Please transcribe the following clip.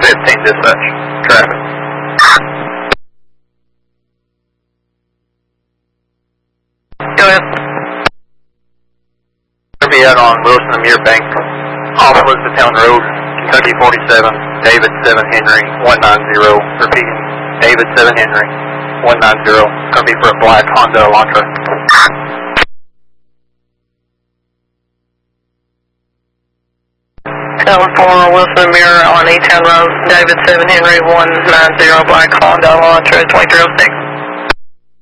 15 dispatch. Traffic. Go ahead. Be out on Wilson and Muir Bank, off Elizabethtown Road, Kentucky 47, David 7 Henry, 190. Repeating, David 7 Henry, 190. It's going to be for a black Honda Elantra. California, Wilson and Muir on E-Town Road, David 7 Henry, 190, black Honda Elantra, 2306.